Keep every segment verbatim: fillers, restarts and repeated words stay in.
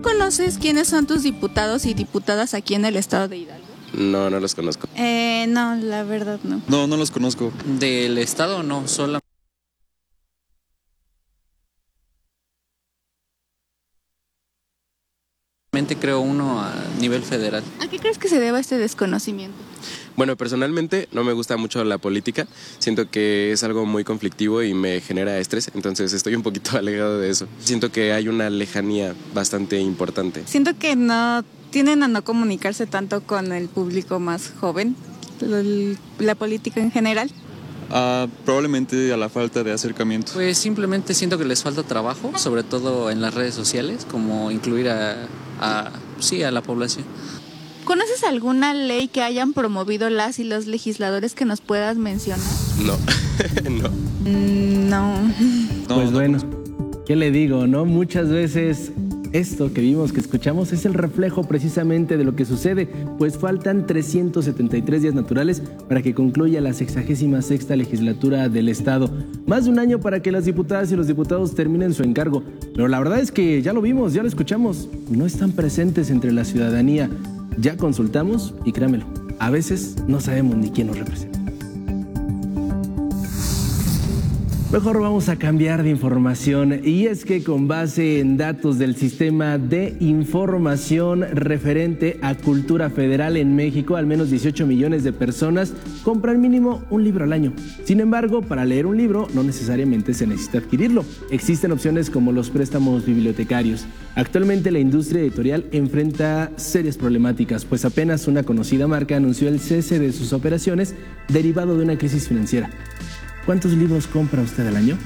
conoces quiénes son tus diputados y diputadas aquí en el estado de Hidalgo? No, no los conozco. Eh, no, la verdad no. No, no los conozco. Del estado no, solamente creo uno a nivel federal. ¿A qué crees que se deba este desconocimiento? Bueno, personalmente no me gusta mucho la política, siento que es algo muy conflictivo y me genera estrés, entonces estoy un poquito alejado de eso. Siento que hay una lejanía bastante importante. Siento que no tienden a no comunicarse tanto con el público más joven, el- la política en general. Ah, probablemente a la falta de acercamiento. Pues simplemente siento que les falta trabajo, sobre todo en las redes sociales, como incluir a, a sí, a la población. ¿Conoces alguna ley que hayan promovido las y los legisladores que nos puedas mencionar? No, no. Mm, no. No, Pues no bueno, ¿qué le digo, no? Muchas veces esto que vimos, que escuchamos, es el reflejo precisamente de lo que sucede, pues faltan trescientos setenta y tres días naturales para que concluya la sexagésima sexta legislatura del Estado. Más de un año para que las diputadas y los diputados terminen su encargo. Pero la verdad es que ya lo vimos, ya lo escuchamos, no están presentes entre la ciudadanía. Ya consultamos y créamelo, a veces no sabemos ni quién nos representa. Mejor vamos a cambiar de información, y es que con base en datos del Sistema de Información referente a Cultura Federal en México, al menos dieciocho millones de personas compran mínimo un libro al año. Sin embargo, para leer un libro no necesariamente se necesita adquirirlo. Existen opciones como los préstamos bibliotecarios. Actualmente la industria editorial enfrenta serias problemáticas, pues apenas una conocida marca anunció el cese de sus operaciones derivado de una crisis financiera. ¿Cuántos libros compra usted al año?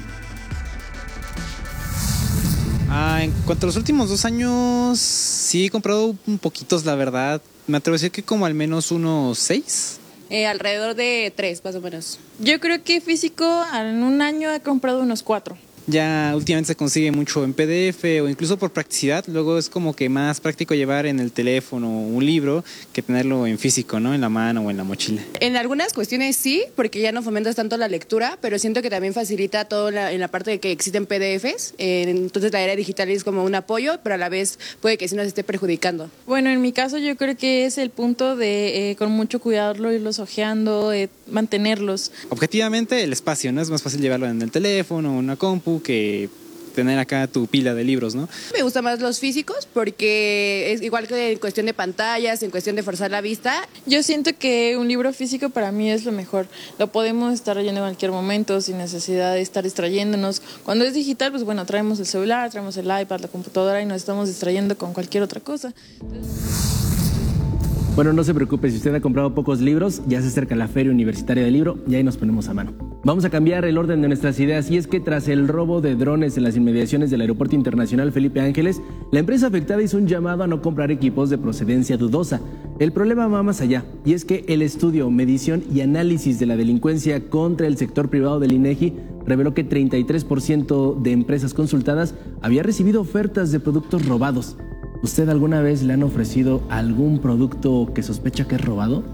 Ah, en cuanto a los últimos dos años, sí he comprado un poquitos, la verdad. Me atrevo a decir que como al menos unos seis. Eh, alrededor de tres, más o menos. Yo creo que físico en un año he comprado unos cuatro. Ya últimamente se consigue mucho en P D F o incluso por practicidad. Luego es como que más práctico llevar en el teléfono un libro que tenerlo en físico, ¿no? En la mano o en la mochila. En algunas cuestiones sí, porque ya no fomentas tanto la lectura, pero siento que también facilita todo la, en la parte de que existen P D Fs. Eh, entonces la era digital es como un apoyo, pero a la vez puede que sí nos esté perjudicando. Bueno, en mi caso yo creo que es el punto de eh, con mucho cuidado irlos hojeando, eh, mantenerlos. Objetivamente el espacio, ¿no? Es más fácil llevarlo en el teléfono o una compu que tener acá tu pila de libros, ¿no? Me gustan más los físicos porque es igual que en cuestión de pantallas, en cuestión de forzar la vista. Yo siento que un libro físico para mí es lo mejor. Lo podemos estar leyendo en cualquier momento sin necesidad de estar distrayéndonos. Cuando es digital, pues bueno, traemos el celular, traemos el iPad, la computadora y nos estamos distrayendo con cualquier otra cosa. Bueno, no se preocupe, si usted ha comprado pocos libros, ya se acerca la Feria Universitaria del Libro y ahí nos ponemos a mano. Vamos a cambiar el orden de nuestras ideas, y es que tras el robo de drones en las inmediaciones del Aeropuerto Internacional Felipe Ángeles, la empresa afectada hizo un llamado a no comprar equipos de procedencia dudosa. El problema va más allá, y es que el estudio, medición y análisis de la delincuencia contra el sector privado del INEGI reveló que treinta y tres por ciento de empresas consultadas había recibido ofertas de productos robados. ¿Usted alguna vez le han ofrecido algún producto que sospecha que es robado?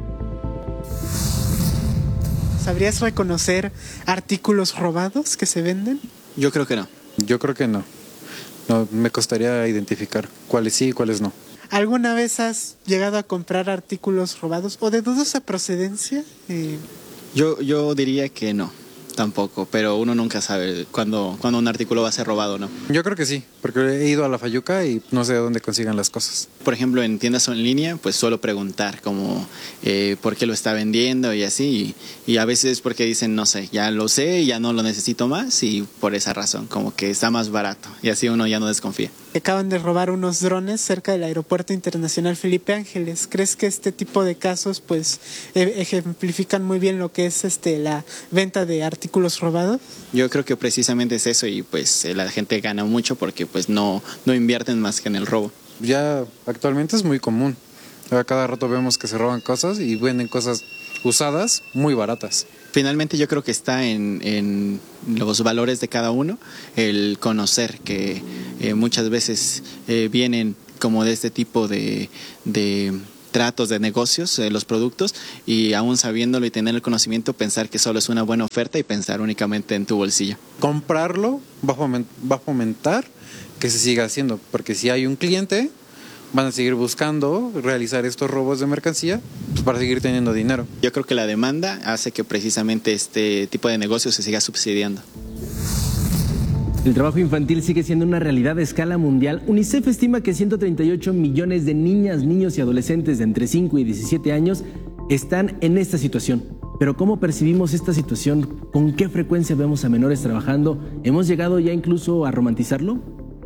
¿Sabrías reconocer artículos robados que se venden? Yo creo que no. Yo creo que no. No, me costaría identificar cuáles sí y cuáles no. ¿Alguna vez has llegado a comprar artículos robados o de dudosa procedencia? Eh... Yo, yo diría que no. Tampoco, pero uno nunca sabe cuándo, cuándo un artículo va a ser robado, ¿no? Yo creo que sí, porque he ido a la Fayuca y no sé de dónde consigan las cosas. Por ejemplo, en tiendas en línea, pues suelo preguntar como eh, por qué lo está vendiendo y así, y, y a veces porque dicen, no sé, ya lo sé, ya no lo necesito más, y por esa razón, como que está más barato, y así uno ya no desconfía. Acaban de robar unos drones cerca del Aeropuerto Internacional Felipe Ángeles. ¿Crees que este tipo de casos pues ejemplifican muy bien lo que es este la venta de artículos robados? Yo creo que precisamente es eso, y pues la gente gana mucho porque pues no, no invierten más que en el robo. Ya actualmente es muy común. A cada rato vemos que se roban cosas y venden cosas usadas muy baratas. Finalmente yo creo que está en, en los valores de cada uno, el conocer que eh, muchas veces eh, vienen como de este tipo de, de tratos de negocios, eh, los productos, y aún sabiéndolo y tener el conocimiento, pensar que solo es una buena oferta y pensar únicamente en tu bolsillo. Comprarlo va a foment- va a fomentar que se siga haciendo, porque si hay un cliente, van a seguir buscando realizar estos robos de mercancía, pues, para seguir teniendo dinero. Yo creo que la demanda hace que precisamente este tipo de negocio se siga subsidiando. El trabajo infantil sigue siendo una realidad a escala mundial. UNICEF estima que ciento treinta y ocho millones de niñas, niños y adolescentes de entre cinco y diecisiete años están en esta situación. Pero ¿cómo percibimos esta situación? ¿Con qué frecuencia vemos a menores trabajando? ¿Hemos llegado ya incluso a romantizarlo?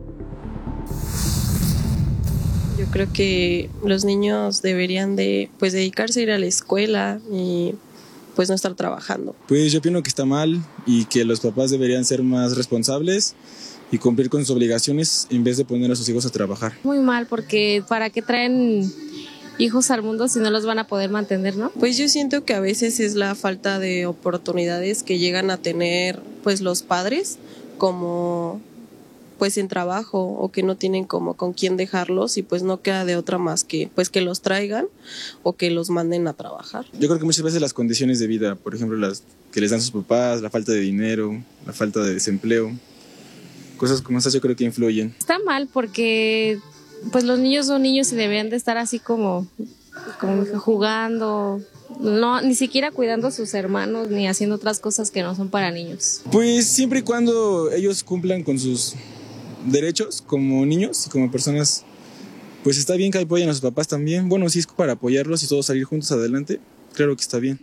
Yo creo que los niños deberían de pues dedicarse a ir a la escuela y pues no estar trabajando. Pues yo opino que está mal y que los papás deberían ser más responsables y cumplir con sus obligaciones en vez de poner a sus hijos a trabajar. Muy mal, porque ¿para qué traen hijos al mundo si no los van a poder mantener, no? Pues yo siento que a veces es la falta de oportunidades que llegan a tener pues los padres como pues en trabajo o que no tienen como con quién dejarlos y pues no queda de otra más que pues que los traigan o que los manden a trabajar. Yo creo que muchas veces las condiciones de vida, por ejemplo las que les dan sus papás, la falta de dinero, la falta de desempleo, cosas como esas yo creo que influyen. Está mal porque pues los niños son niños y deberían de estar así como, como jugando, no, ni siquiera cuidando a sus hermanos ni haciendo otras cosas que no son para niños. Pues siempre y cuando ellos cumplan con sus derechos como niños y como personas, pues está bien que apoyen a sus papás también. Bueno, si es para apoyarlos y todos salir juntos adelante, claro que está bien.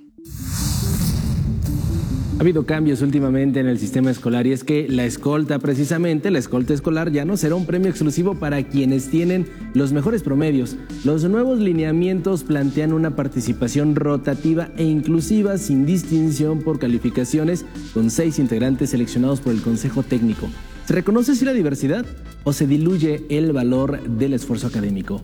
Ha habido cambios últimamente en el sistema escolar y es que la escolta, precisamente la escolta escolar, ya no será un premio exclusivo para quienes tienen los mejores promedios. Los nuevos lineamientos plantean una participación rotativa e inclusiva sin distinción por calificaciones, con seis integrantes seleccionados por el Consejo Técnico. ¿Se reconoce así la diversidad o se diluye el valor del esfuerzo académico?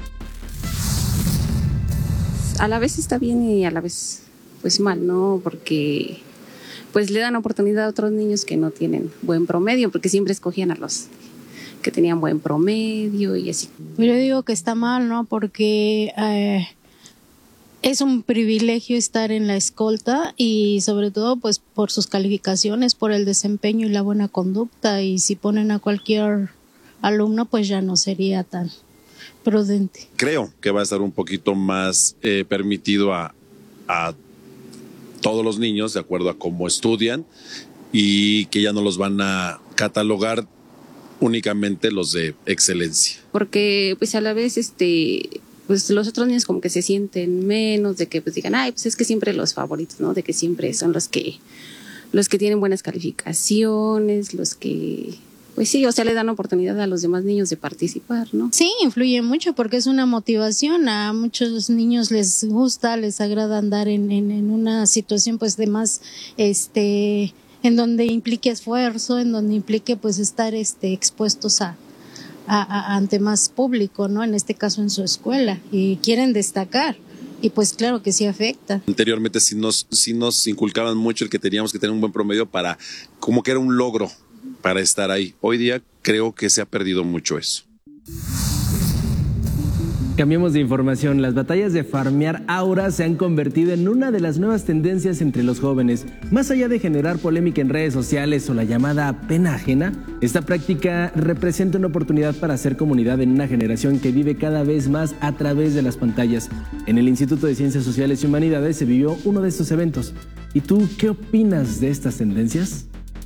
A la vez está bien y a la vez pues mal, ¿no? Porque pues le dan oportunidad a otros niños que no tienen buen promedio, porque siempre escogían a los que tenían buen promedio y así. Yo digo que está mal, ¿no? Porque eh, es un privilegio estar en la escolta y sobre todo pues por sus calificaciones, por el desempeño y la buena conducta, y si ponen a cualquier alumno pues ya no sería tan prudente. Creo que va a estar un poquito más eh, permitido a, a todos los niños de acuerdo a cómo estudian y que ya no los van a catalogar únicamente los de excelencia. Porque pues a la vez este pues los otros niños como que se sienten menos, de que pues digan, ay, pues es que siempre los favoritos, ¿no? De que siempre son los que los que tienen buenas calificaciones, los que pues sí, o sea, le dan oportunidad a los demás niños de participar, ¿no? Sí, influye mucho porque es una motivación. A muchos niños les gusta, les agrada andar en, en, en una situación pues de más, este, en donde implique esfuerzo, en donde implique pues estar este, expuestos a, a, a ante más público, ¿no? En este caso en su escuela, y quieren destacar. Y pues claro que sí afecta. Anteriormente sí nos, sí nos inculcaban mucho el que teníamos que tener un buen promedio para, como que era un logro para estar ahí. Hoy día creo que se ha perdido mucho eso. Cambiemos de información. Las batallas de farmear auras se han convertido en una de las nuevas tendencias entre los jóvenes. Más allá de generar polémica en redes sociales o la llamada pena ajena, esta práctica representa una oportunidad para hacer comunidad en una generación que vive cada vez más a través de las pantallas. En el Instituto de Ciencias Sociales y Humanidades se vivió uno de estos eventos. ¿Y tú qué opinas de estas tendencias?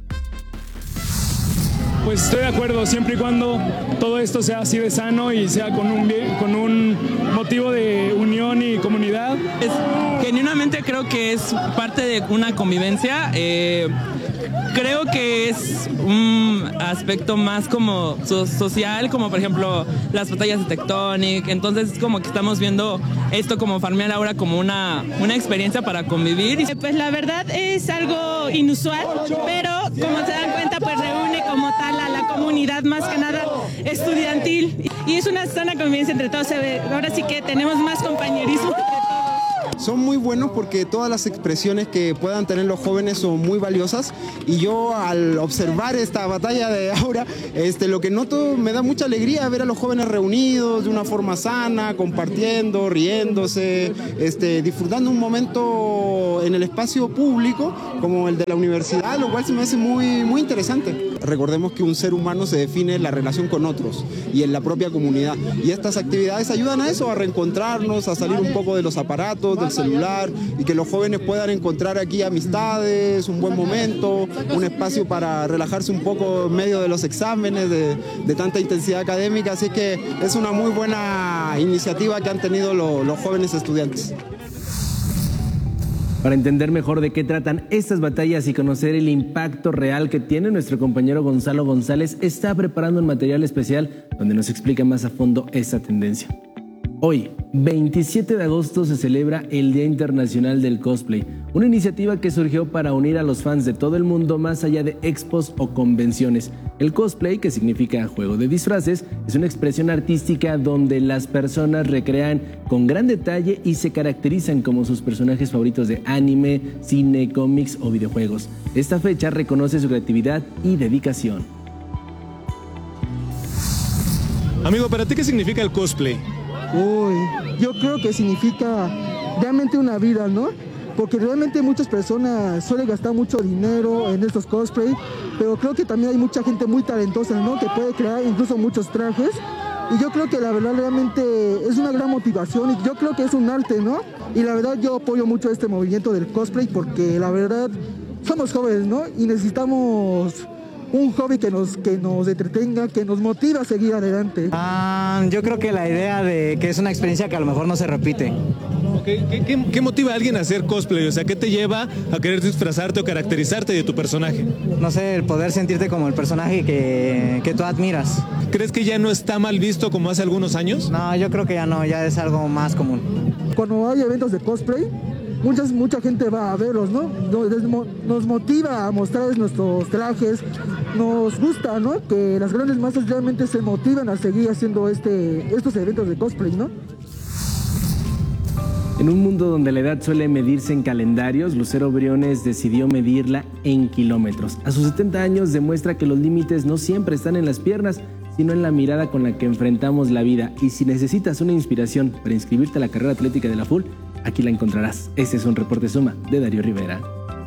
Pues estoy de acuerdo, siempre y cuando todo esto sea así de sano y sea con un, bien, con un motivo de unión y comunidad. Es, genuinamente creo que es parte de una convivencia. Eh, creo que es un aspecto más como so- social, como por ejemplo las batallas de Tectonic. Entonces es como que estamos viendo esto como farmear ahora como una, una experiencia para convivir. Pues la verdad es algo inusual, pero como se dan cuenta pues reúne como tal a la comunidad más que nada estudiantil y es una sana convivencia entre todos. Ahora sí que tenemos más compañerismo entre todos. son muy buenos porque todas las expresiones que puedan tener los jóvenes son muy valiosas, y yo al observar esta batalla de Aura, este, lo que noto, me da mucha alegría ver a los jóvenes reunidos de una forma sana, compartiendo, riéndose, este, disfrutando un momento en el espacio público como el de la universidad, lo cual se me hace muy, muy interesante. Recordemos que un ser humano se define en la relación con otros y en la propia comunidad, y estas actividades ayudan a eso, a reencontrarnos, a salir un poco de los aparatos, del celular, y que los jóvenes puedan encontrar aquí amistades, un buen momento, un espacio para relajarse un poco en medio de los exámenes, de, de tanta intensidad académica, así que es una muy buena iniciativa que han tenido lo, los jóvenes estudiantes. Para entender mejor de qué tratan estas batallas y conocer el impacto real que tiene, nuestro compañero Gonzalo González está preparando un material especial donde nos explica más a fondo esta tendencia. Hoy, veintisiete de agosto, se celebra el Día Internacional del Cosplay, una iniciativa que surgió para unir a los fans de todo el mundo más allá de expos o convenciones. El cosplay, que significa juego de disfraces, es una expresión artística donde las personas recrean con gran detalle y se caracterizan como sus personajes favoritos de anime, cine, cómics o videojuegos. Esta fecha reconoce su creatividad y dedicación. Amigo, ¿para ti qué significa el cosplay? Uy, yo creo que significa realmente una vida, ¿no? Porque realmente muchas personas suelen gastar mucho dinero en estos cosplay, pero creo que también hay mucha gente muy talentosa, ¿no? Que puede crear incluso muchos trajes, y yo creo que la verdad realmente es una gran motivación, y yo creo que es un arte, ¿no? Y la verdad yo apoyo mucho este movimiento del cosplay porque la verdad somos jóvenes, ¿no? Y necesitamos un hobby que nos, que nos entretenga, que nos motiva a seguir adelante. Ah, yo creo que la idea de que es una experiencia que a lo mejor no se repite. ¿Qué, qué, qué, qué motiva a alguien a hacer cosplay? O sea, ¿qué te lleva a querer disfrazarte o caracterizarte de tu personaje? No sé, el poder sentirte como el personaje que, que tú admiras. ¿Crees que ya no está mal visto como hace algunos años? No, yo creo que ya no, ya es algo más común. Cuando hay eventos de cosplay, Muchas, mucha gente va a verlos, ¿no? Nos motiva a mostrar nuestros trajes, nos gusta, ¿no? Que las grandes masas realmente se motivan a seguir haciendo este, estos eventos de cosplay, ¿no? En un mundo donde la edad suele medirse en calendarios, Lucero Briones decidió medirla en kilómetros. A sus setenta años demuestra que los límites no siempre están en las piernas, sino en la mirada con la que enfrentamos la vida. Y si necesitas una inspiración para inscribirte a la carrera atlética de la F U L, aquí la encontrarás. Este es un reporte Suma de Darío Rivera.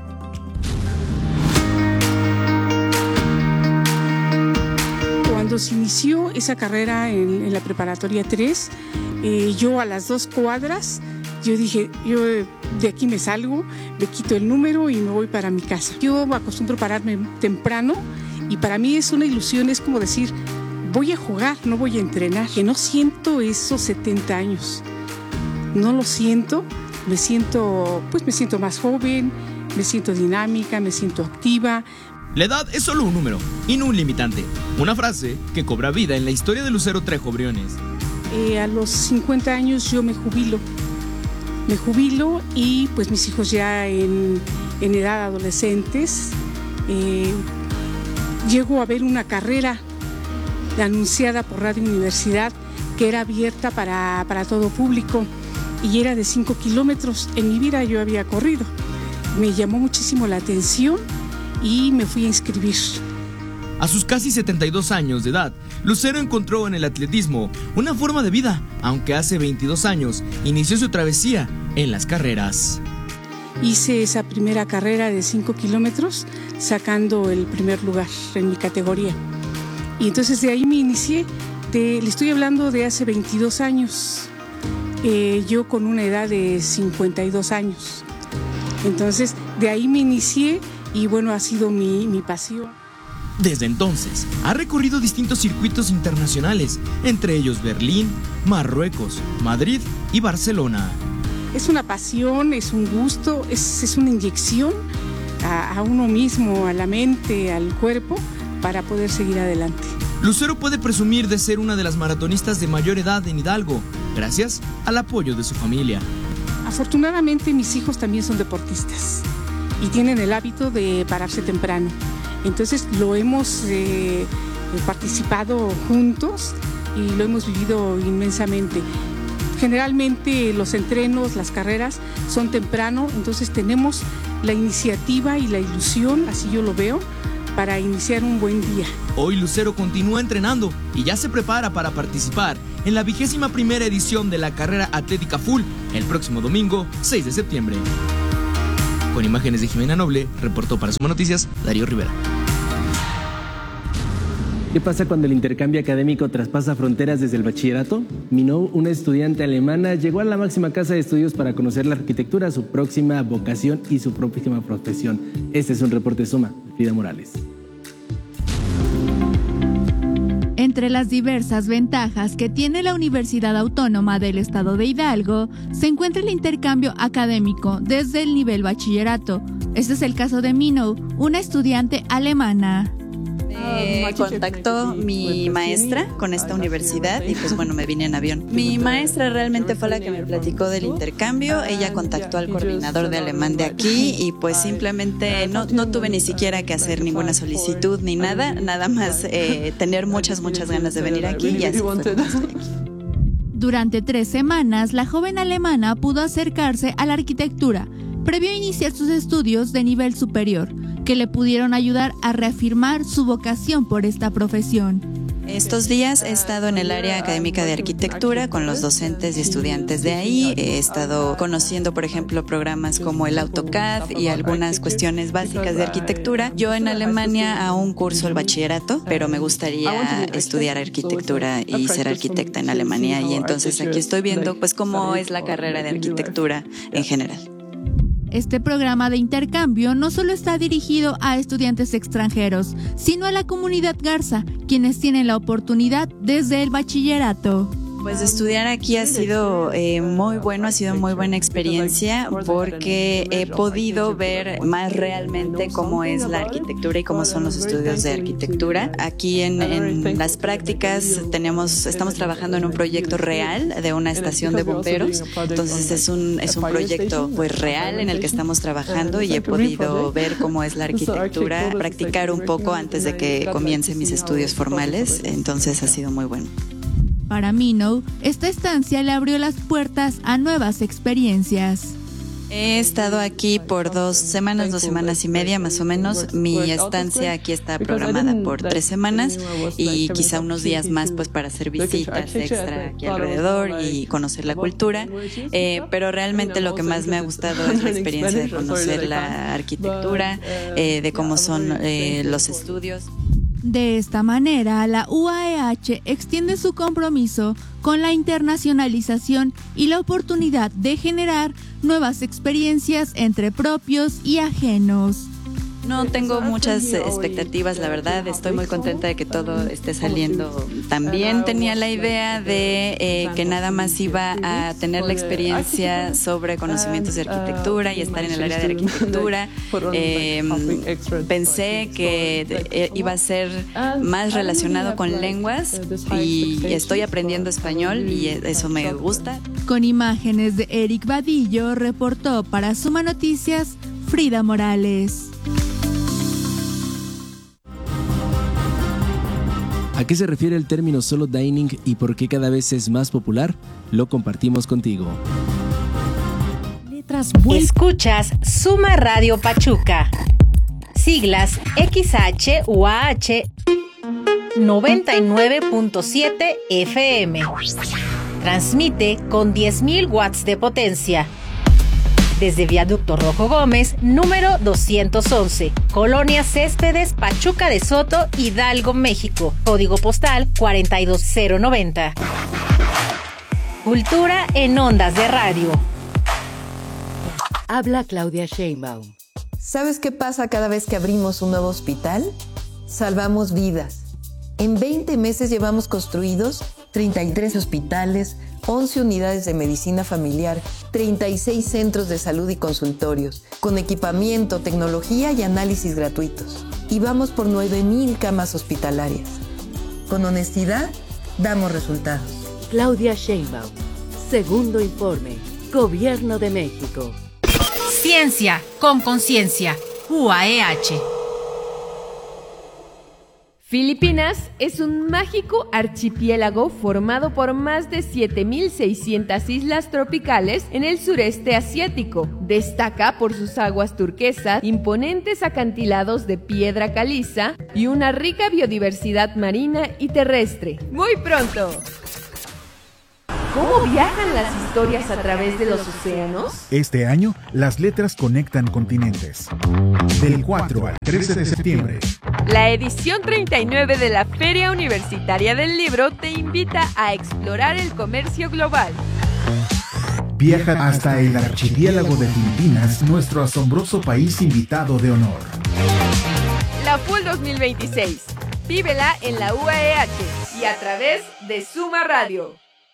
Cuando se inició esa carrera en, en la preparatoria tres, eh, yo a las dos cuadras, yo dije, yo de aquí me salgo, me quito el número y me voy para mi casa. Yo acostumbro pararme temprano y para mí es una ilusión, es como decir, voy a jugar, no voy a entrenar. Que no siento esos setenta años. No lo siento, me siento, pues me siento más joven, me siento dinámica, me siento activa. La edad es solo un número y no un limitante. Una frase que cobra vida en la historia de Lucero Trejo Briones. Eh, a los cincuenta años yo me jubilo. Me jubilo y pues mis hijos ya en, en edad adolescentes. Eh, llego a ver una carrera anunciada por Radio Universidad que era abierta para, para todo público. Y era de cinco kilómetros. En mi vida yo había corrido. Me llamó muchísimo la atención y me fui a inscribir. A sus casi setenta y dos años de edad, Lucero encontró en el atletismo una forma de vida, aunque hace veintidós años inició su travesía en las carreras. Hice esa primera carrera de cinco kilómetros sacando el primer lugar en mi categoría. Y entonces de ahí me inicié. De, le estoy hablando de hace veintidós años. Eh, yo con una edad de cincuenta y dos años. Entonces, de ahí me inicié y bueno, ha sido mi, mi pasión. Desde entonces, ha recorrido distintos circuitos internacionales, entre ellos Berlín, Marruecos, Madrid y Barcelona. Es una pasión, es un gusto, es, es una inyección a, a uno mismo, a la mente, al cuerpo, para poder seguir adelante. Lucero puede presumir de ser una de las maratonistas de mayor edad en Hidalgo, gracias al apoyo de su familia. Afortunadamente mis hijos también son deportistas y tienen el hábito de pararse temprano. Entonces lo hemos eh, participado juntos y lo hemos vivido inmensamente. generalmente los entrenos, las carreras son temprano, entonces tenemos la iniciativa y la ilusión, así yo lo veo, para iniciar un buen día. Hoy Lucero continúa entrenando y ya se prepara para participar en la vigésima primera edición de la carrera atlética full el próximo domingo seis de septiembre. Con imágenes de Jimena Noble, reportó para Suma Noticias, Darío Rivera. ¿Qué pasa cuando el intercambio académico traspasa fronteras desde el bachillerato? Minou, una estudiante alemana, llegó a la máxima casa de estudios para conocer la arquitectura, su próxima vocación y su próxima profesión. Este es un reporte Suma, Frida Morales. Entre las diversas ventajas que tiene la Universidad Autónoma del Estado de Hidalgo, se encuentra el intercambio académico desde el nivel bachillerato. Este es el caso de Minou, una estudiante alemana. Me contactó mi maestra con esta universidad y pues bueno, me vine en avión. Mi maestra realmente fue la que me platicó del intercambio. Ella contactó al coordinador de alemán de aquí y pues simplemente no, no tuve ni siquiera que hacer ninguna solicitud ni nada, nada más eh, tener muchas, muchas ganas de venir aquí y así fue como estoy aquí. Durante tres semanas, la joven alemana pudo acercarse a la arquitectura, previo a iniciar sus estudios de nivel superior, que le pudieron ayudar a reafirmar su vocación por esta profesión. Estos días he estado en el área académica de arquitectura con los docentes y estudiantes de ahí. He estado conociendo, por ejemplo, programas como el AutoCAD y algunas cuestiones básicas de arquitectura. Yo en Alemania aún curso el bachillerato, pero me gustaría estudiar arquitectura y ser arquitecta en Alemania. Y entonces aquí estoy viendo pues cómo es la carrera de arquitectura en general. Este programa de intercambio no solo está dirigido a estudiantes extranjeros, sino a la comunidad Garza, quienes tienen la oportunidad desde el bachillerato. Pues estudiar aquí ha sido eh, muy bueno, ha sido muy buena experiencia porque he podido ver más realmente cómo es la arquitectura y cómo son los estudios de arquitectura. Aquí en, en las prácticas tenemos, estamos trabajando en un proyecto real de una estación de bomberos, entonces es un, es un proyecto pues real en el que estamos trabajando y he podido ver cómo es la arquitectura, practicar un poco antes de que comience mis estudios formales, entonces ha sido muy bueno. Para Minou, esta estancia le abrió las puertas a nuevas experiencias. He estado aquí por dos semanas, dos semanas y media más o menos. Mi estancia aquí está programada por tres semanas y quizá unos días más pues para hacer visitas extra aquí alrededor y conocer la cultura. Eh, pero realmente lo que más me ha gustado es la experiencia de conocer la arquitectura, eh, de cómo son eh, los estudios. De esta manera, la U A E H extiende su compromiso con la internacionalización y la oportunidad de generar nuevas experiencias entre propios y ajenos. No tengo muchas expectativas, la verdad. Estoy muy contenta de que todo esté saliendo tan bien. Tenía la idea de eh, que nada más iba a tener la experiencia sobre conocimientos de arquitectura y estar en el área de arquitectura. Eh, pensé que iba a ser más relacionado con lenguas y estoy aprendiendo español y eso me gusta. Con imágenes de Eric Vadillo, reportó para Suma Noticias, Frida Morales. ¿A qué se refiere el término solo dining y por qué cada vez es más popular? Lo compartimos contigo. Escuchas Suma Radio Pachuca. Siglas X H U A H noventa y nueve punto siete F M. Transmite con diez mil watts de potencia. Desde Viaducto Rojo Gómez, número doscientos once, Colonia Céspedes, Pachuca de Soto, Hidalgo, México. Código postal cuarenta y dos cero noventa. Cultura en ondas de radio. Habla Claudia Sheinbaum. ¿Sabes qué pasa cada vez que abrimos un nuevo hospital? Salvamos vidas. En veinte meses llevamos construidos treinta y tres hospitales, once unidades de medicina familiar, treinta y seis centros de salud y consultorios, con equipamiento, tecnología y análisis gratuitos. Y vamos por nueve mil camas hospitalarias. Con honestidad, damos resultados. Claudia Sheinbaum. Segundo informe. Gobierno de México. Ciencia con conciencia. U A E H. Filipinas es un mágico archipiélago formado por más de siete mil seiscientas islas tropicales en el sureste asiático. Destaca por sus aguas turquesas, imponentes acantilados de piedra caliza y una rica biodiversidad marina y terrestre. Muy pronto. ¿Cómo viajan las historias a través de los océanos? Este año, las letras conectan continentes. Del cuatro al trece de septiembre. La edición treinta y nueve de la Feria Universitaria del Libro te invita a explorar el comercio global. Viaja hasta el archipiélago de Filipinas, nuestro asombroso país invitado de honor. La F U L dos mil veintiséis. Vívela en la U A E H y a través de Suma Radio.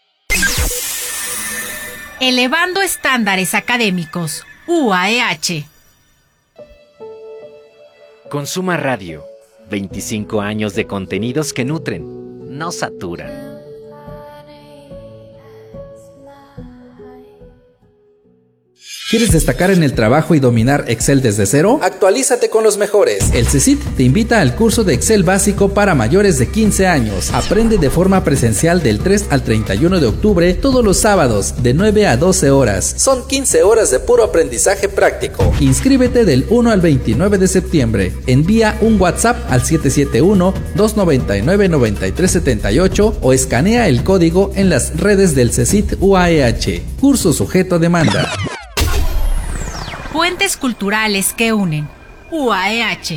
Elevando estándares académicos. U A E H. Con Suma Radio. veinticinco años de contenidos que nutren, no saturan. ¿Quieres destacar en el trabajo y dominar Excel desde cero? Actualízate con los mejores. El C E C I T te invita al curso de Excel básico para mayores de quince años. Aprende de forma presencial del tres al treinta y uno de octubre todos los sábados de nueve a doce horas. Son quince horas de puro aprendizaje práctico. Inscríbete del uno al veintinueve de septiembre. Envía un WhatsApp al siete siete uno, dos nueve nueve, nueve tres siete ocho o escanea el código en las redes del C E C I T U A E H. Curso sujeto a demanda. Puentes culturales que unen. U A E H.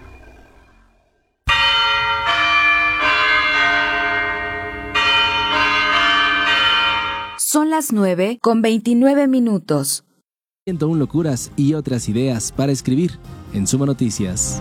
Son las nueve con veintinueve minutos. ciento uno locuras y otras ideas para escribir en Suma Noticias.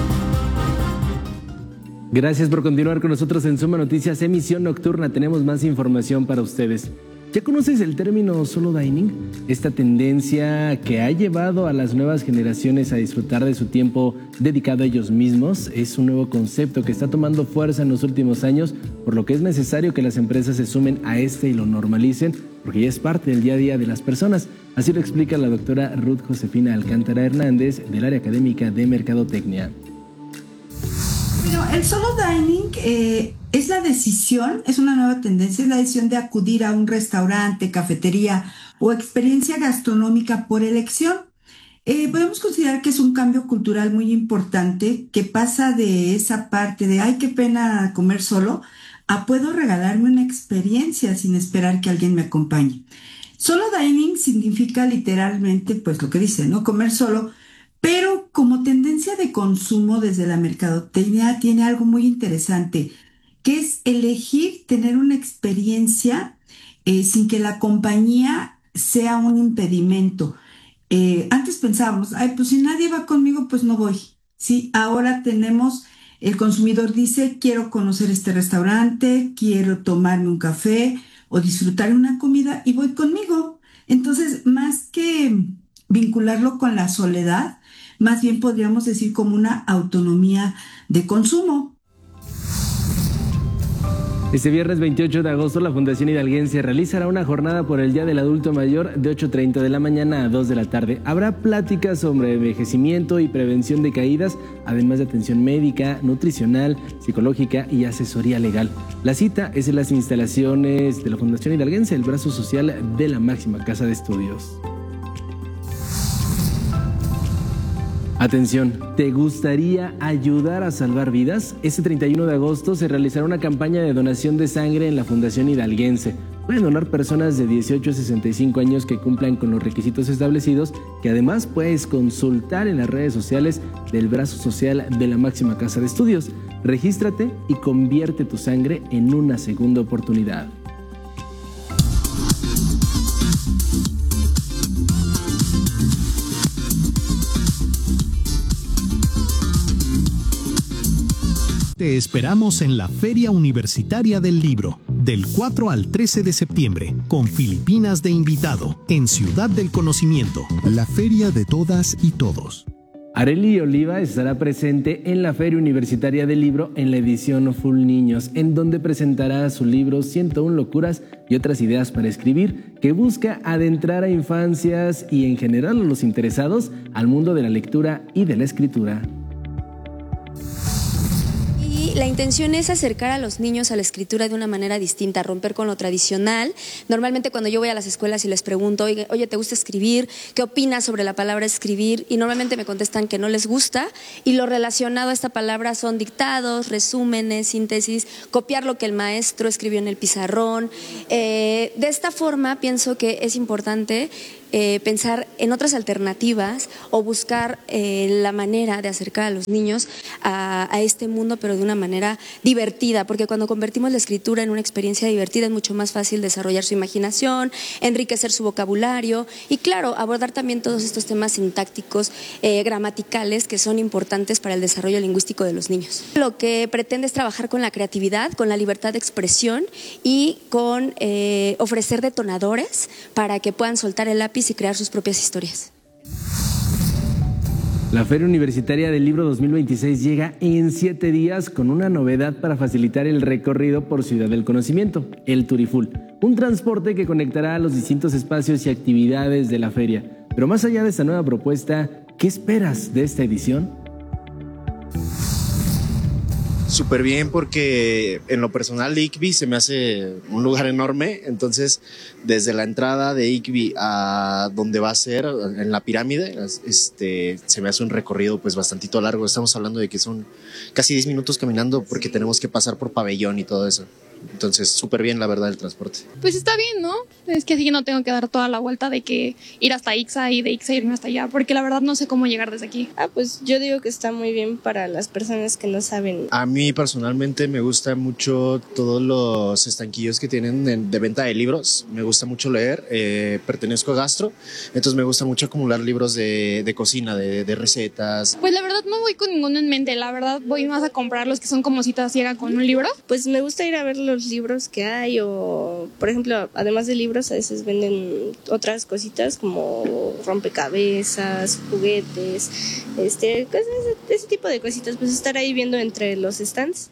Gracias por continuar con nosotros en Suma Noticias, emisión nocturna. Tenemos más información para ustedes. ¿Ya conoces el término solo dining? Esta tendencia que ha llevado a las nuevas generaciones a disfrutar de su tiempo dedicado a ellos mismos es un nuevo concepto que está tomando fuerza en los últimos años, por lo que es necesario que las empresas se sumen a este y lo normalicen, porque ya es parte del día a día de las personas. Así lo explica la doctora Ruth Josefina Alcántara Hernández del área académica de Mercadotecnia. Bueno, el solo dining eh, es la decisión, es una nueva tendencia, es la decisión de acudir a un restaurante, cafetería o experiencia gastronómica por elección. Eh, podemos considerar que es un cambio cultural muy importante que pasa de esa parte de ay, qué pena comer solo, a puedo regalarme una experiencia sin esperar que alguien me acompañe. Solo dining significa literalmente, pues lo que dice, ¿no? Comer solo. Pero como tendencia de consumo desde la mercadotecnia tiene algo muy interesante, que es elegir tener una experiencia eh, sin que la compañía sea un impedimento. Eh, antes pensábamos, ay, pues si nadie va conmigo, pues no voy. Sí, ahora tenemos, el consumidor dice, quiero conocer este restaurante, quiero tomarme un café o disfrutar una comida y voy conmigo. Entonces, más que vincularlo con la soledad, más bien podríamos decir como una autonomía de consumo. Este viernes veintiocho de agosto, la Fundación Hidalguense realizará una jornada por el Día del Adulto Mayor de ocho treinta de la mañana a dos de la tarde. Habrá pláticas sobre envejecimiento y prevención de caídas, además de atención médica, nutricional, psicológica y asesoría legal. La cita es en las instalaciones de la Fundación Hidalguense, el brazo social de la máxima casa de estudios. Atención, ¿te gustaría ayudar a salvar vidas? Este treinta y uno de agosto se realizará una campaña de donación de sangre en la Fundación Hidalguense. Pueden donar personas de dieciocho a sesenta y cinco años que cumplan con los requisitos establecidos, que además puedes consultar en las redes sociales del brazo social de la máxima casa de estudios. Regístrate y convierte tu sangre en una segunda oportunidad. Te esperamos en la Feria Universitaria del Libro, del cuatro al trece de septiembre, con Filipinas de invitado, en Ciudad del Conocimiento. La feria de todas y todos. Arely Oliva estará presente en la Feria Universitaria del Libro en la edición Full Niños, en donde presentará su libro ciento uno locuras y otras ideas para escribir, que busca adentrar a infancias y en general a los interesados al mundo de la lectura y de la escritura. la intención es acercar a los niños a la escritura de una manera distinta, romper con lo tradicional. Normalmente cuando yo voy a las escuelas y les pregunto, oye, oye, ¿te gusta escribir? ¿Qué opinas sobre la palabra escribir? Y normalmente me contestan que no les gusta, y lo relacionado a esta palabra son dictados, resúmenes, síntesis, copiar lo que el maestro escribió en el pizarrón. Eh, de esta forma pienso que es importante Eh, pensar en otras alternativas o buscar eh, la manera de acercar a los niños a, a este mundo, pero de una manera divertida, porque cuando convertimos la escritura en una experiencia divertida es mucho más fácil desarrollar su imaginación, enriquecer su vocabulario y, claro, abordar también todos estos temas sintácticos, eh, gramaticales, que son importantes para el desarrollo lingüístico de los niños. Lo que pretende es trabajar con la creatividad, con la libertad de expresión y con eh, ofrecer detonadores para que puedan soltar el lápiz y crear sus propias historias. La Feria Universitaria del Libro dos mil veintiséis llega en siete días con una novedad para facilitar el recorrido por Ciudad del Conocimiento, el Turiful, un transporte que conectará a los distintos espacios y actividades de la feria. Pero más allá de esta nueva propuesta, ¿qué esperas de esta edición? Súper bien, porque en lo personal I C B I se me hace un lugar enorme, entonces desde la entrada de I C B I a donde va a ser, en la pirámide, este, se me hace un recorrido pues bastantito largo. Estamos hablando de que son casi diez minutos caminando porque tenemos que pasar por pabellón y todo eso. Entonces, súper bien, la verdad, el transporte. Pues está bien, ¿no? Es que así no tengo que dar toda la vuelta de que ir hasta Ixa y de Ixa irme hasta allá, porque la verdad no sé cómo llegar desde aquí. Ah, pues yo digo que está muy bien para las personas que no saben. A mí personalmente me gusta mucho todos los estanquillos que tienen de, de venta de libros. Me gusta mucho leer, eh, pertenezco a Gastro, entonces me gusta mucho acumular libros de, de cocina, de, de recetas. Pues la verdad no voy con ninguno en mente, la verdad voy más a comprar los que son como cita ciega con un libro. Pues me gusta ir a ver los libros que hay, o por ejemplo, además de libros a veces venden otras cositas como rompecabezas, juguetes, este, cosas, ese tipo de cositas, pues estar ahí viendo entre los stands.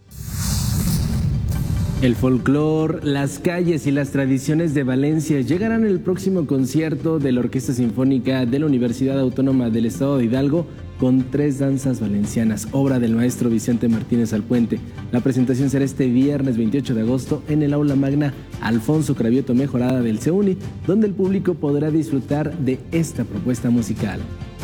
El folclore, las calles y las tradiciones de Valencia llegarán al próximo concierto de la Orquesta Sinfónica de la Universidad Autónoma del Estado de Hidalgo con tres danzas valencianas, obra del maestro Vicente Martínez Alpuente. La presentación será este viernes veintiocho de agosto en el Aula Magna Alfonso Cravioto Mejorada del CEUNI, donde el público podrá disfrutar de esta propuesta musical.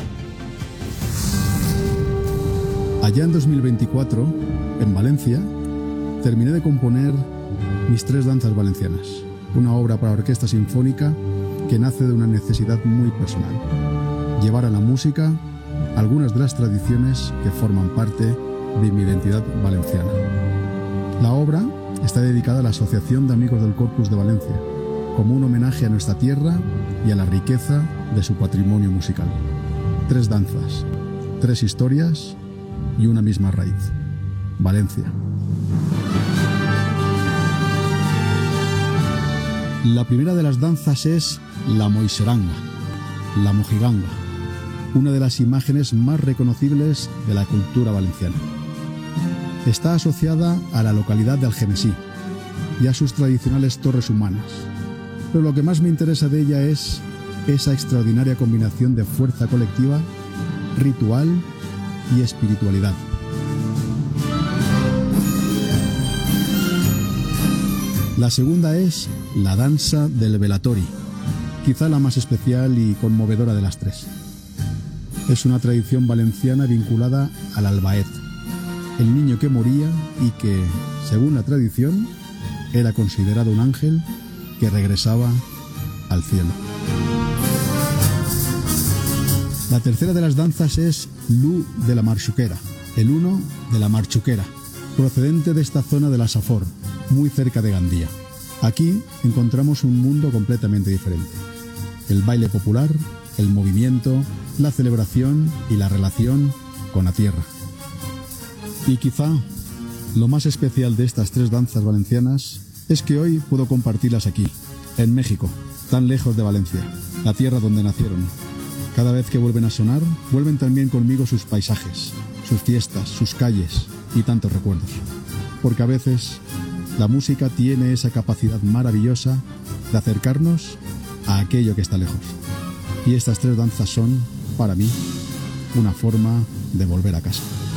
Allá en dos mil veinticuatro, en Valencia, terminé de componer Mis tres danzas valencianas, una obra para orquesta sinfónica que nace de una necesidad muy personal: llevar a la música algunas de las tradiciones que forman parte de mi identidad valenciana. La obra está dedicada a la Asociación de Amigos del Corpus de Valencia, como un homenaje a nuestra tierra y a la riqueza de su patrimonio musical. Tres danzas, tres historias y una misma raíz: Valencia. La primera de las danzas es la moixeranga, la mojiganga, una de las imágenes más reconocibles de la cultura valenciana. Está asociada a la localidad de Algemesí y a sus tradicionales torres humanas, pero lo que más me interesa de ella es esa extraordinaria combinación de fuerza colectiva, ritual y espiritualidad. La segunda es la danza del velatori, quizá la más especial y conmovedora de las tres. Es una tradición valenciana vinculada al albaet, el niño que moría y que, según la tradición, era considerado un ángel que regresaba al cielo. La tercera de las danzas es l'u de la marxuquera, el uno de la marxuquera, procedente de esta zona de la Safor, muy cerca de Gandía. Aquí encontramos un mundo completamente diferente: el baile popular, el movimiento, la celebración y la relación con la tierra. Y quizá lo más especial de estas tres danzas valencianas es que hoy puedo compartirlas aquí, en México, tan lejos de Valencia, la tierra donde nacieron. Cada vez que vuelven a sonar, vuelven también conmigo sus paisajes, sus fiestas, sus calles y tantos recuerdos. Porque a veces la música tiene esa capacidad maravillosa de acercarnos a aquello que está lejos. Y estas tres danzas son, para mí, una forma de volver a casa.